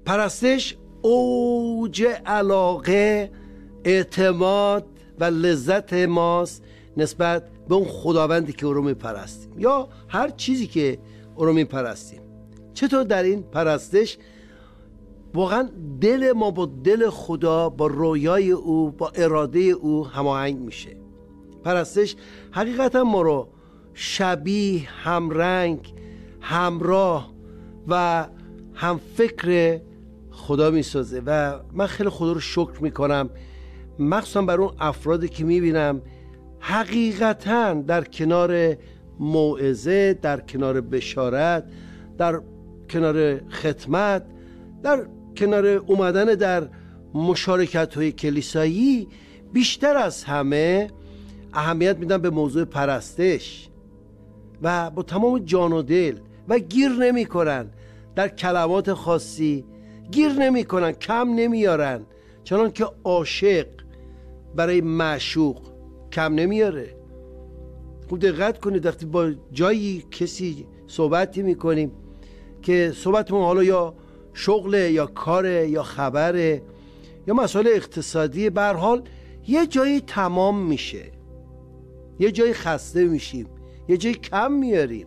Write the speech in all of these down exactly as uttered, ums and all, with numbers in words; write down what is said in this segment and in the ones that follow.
پرستش اوج علاقه، اعتماد و لذت ماست نسبت به اون خداوندی که او رو میپرستیم یا هر چیزی که او رو میپرستیم. چطور در این پرستش واقعا دل ما با دل خدا، با رویای او، با اراده او هماهنگ میشه. پرستش حقیقتا ما رو شبیه، همرنگ، همراه و هم فکر خدا میسازه و من خیلی خدا رو شکر میکنم، مخصوصا بر اون افرادی که میبینم حقیقتا در کنار موعظه، در کنار بشارت، در کنار خدمت، در کنار اومدن در مشارکت های کلیسایی بیشتر از همه اهمیت میدن به موضوع پرستش و با تمام جان و دل و گیر نمی کنن در کلمات خاصی، گیر نمی کنن، کم نمیارن، چنان که عاشق برای معشوق کم نمیاره. خوب دقت کنید وقتی با جایی کسی صحبتی میکنیم که صحبتمون حالا یا شغله یا کاره یا خبره یا مسائل اقتصادی، به هر حال یه جایی تمام میشه، یه جایی خسته میشیم، یه جایی کم میاریم.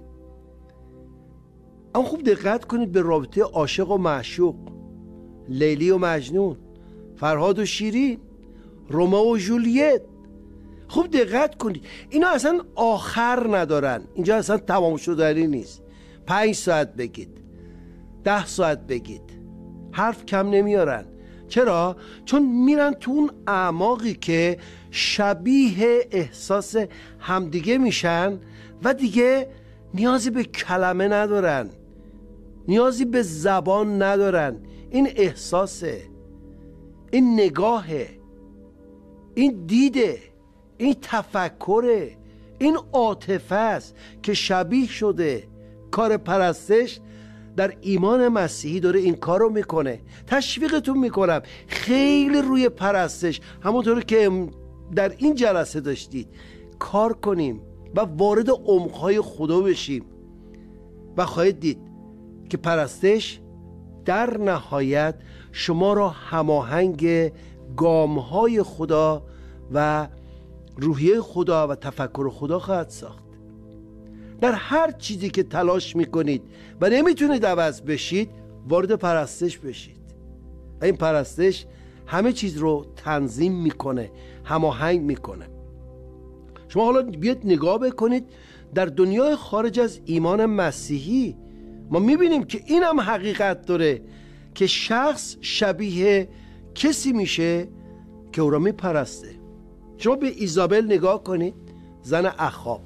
اما خوب دقت کنید به رابطه عاشق و معشوق، لیلی و مجنون، فرهاد و شیرین، رومئو و ژولیت. خوب دقت کنید اینا اصلا آخر ندارن، اینجا اصلا تمام شدنی نیست. پنج ساعت بگید، ده ساعت بگید، حرف کم نمیارن. چرا؟ چون میرن تو اون اعماقی که شبیه احساس همدیگه میشن و دیگه نیازی به کلمه ندارن، نیازی به زبان ندارن. این احساسه، این نگاهه، این دیده، این تفکره، این عاطفه است که شبیه شده. کار پرستش در ایمان مسیحی داره این کار رو میکنه. تشویقتون میکنم خیلی روی پرستش، همونطور که در این جلسه داشتید، کار کنیم و وارد عمقهای خدا بشیم و خواهید دید که پرستش در نهایت شما را هماهنگ گامهای خدا و روحیه خدا و تفکر خدا خواهد ساخت. در هر چیزی که تلاش میکنید و نمیتونید عوض بشید، وارد پرستش بشید. این پرستش همه چیز رو تنظیم میکنه، هماهنگ میکنه. شما حالا بیاید نگاه بکنید در دنیای خارج از ایمان مسیحی، ما میبینیم که این هم حقیقت داره که شخص شبیه کسی میشه که او را میپرسته. شما به ایزابل نگاه کنید، زن اخاب.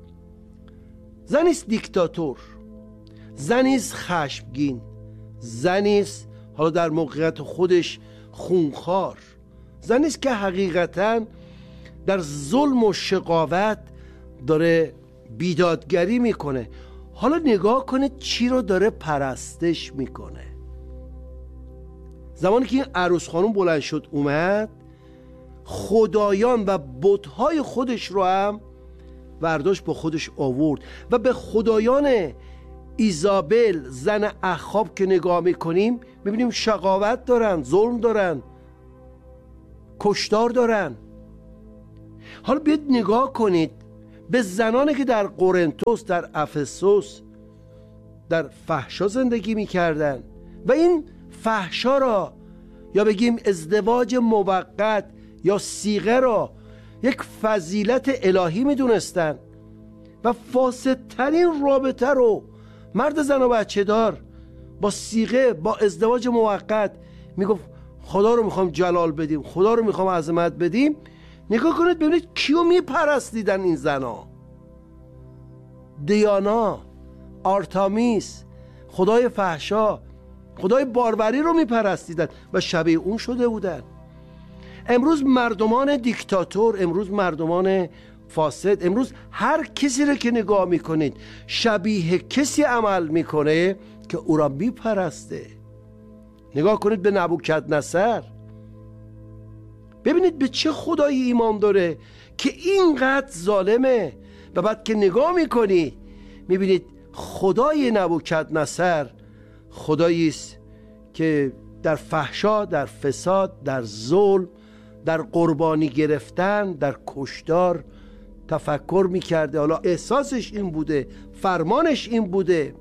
زنیست دیکتاتور، زنیست خشمگین، زنیست حالا در موقعیت خودش خونخوار، زنیست که حقیقتاً در ظلم و شقاوت داره بیدادگری میکنه. حالا نگاه کنید چی رو داره پرستش میکنه. زمانی که این عروس خانم بلند شد اومد، خدایان و بت‌های خودش رو هم برداشت با خودش آورد و به خدایان ایزابل زن اخاب که نگاه میکنیم میبینیم شقاوت دارن، ظلم دارن، کشتار دارن. حالا بیاید نگاه کنید به زنانی که در قرنتوس، در افسوس در فحشا زندگی میکردن و این فحشا را یا بگیم ازدواج موقت یا صیغه را یک فضیلت الهی میدونستن و فاسدترین رابطه رو مرد زن و بچه دار با صیغه، با ازدواج موقت میگفت خدا رو میخوام جلال بدیم، خدا رو میخوام عظمت بدیم. نگاه کنید ببینید کیو میپرستیدن این زنا. دیانا، آرتامیس، خدای فحشا، خدای باروری رو میپرستیدن و شبیه اون شده بودن. امروز مردمان دیکتاتور، امروز مردمان فاسد، امروز هر کسی رو که نگاه میکنید شبیه کسی عمل میکنه که او را میپرسته. نگاه کنید به نبوکدنصر، ببینید به چه خدایی ایمان داره که اینقدر ظالمه و بعد که نگاه میکنی میبینید خدای نبوکدنصر خدایی است که در فحشا، در فساد، در ظلم، در قربانی گرفتن، در کشتار تفکر میکرده. حالا احساسش این بوده، فرمانش این بوده.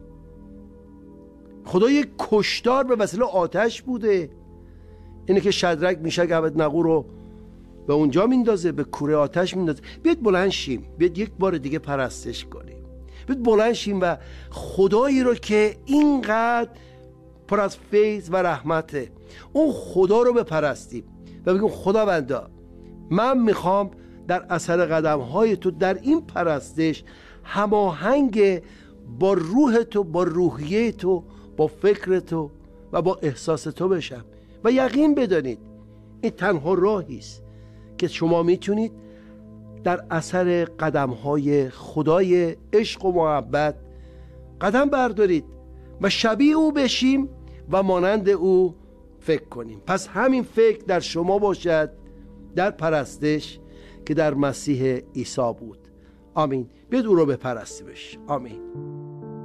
خدا یک کشتار به وسیله آتش بوده. اینه که شدرک میشک ابدنغو رو به اونجا میندازه، به کوره آتش میندازه. بیاید بلند شیم، بیاید یک بار دیگه پرستش کنیم، بیاید بلند شیم و خدایی رو که اینقدر پر از فیض و رحمته، اون خدا رو بپرستیم و بگیم خداوندا من میخوام در اثر قدم های تو در این پرستش هماهنگ با روح تو، با روحیه تو، با فکر تو و با احساس تو بشم. و یقین بدانید این تنها راهی است که شما میتونید در اثر قدم های خدای عشق و محبت قدم بردارید و شبیه او بشیم و مانند او فکر کنیم. پس همین فکر در شما باشد در پرستش که در مسیح عیسی بود. آمین. بیاید او رو بپرستیمش. آمین.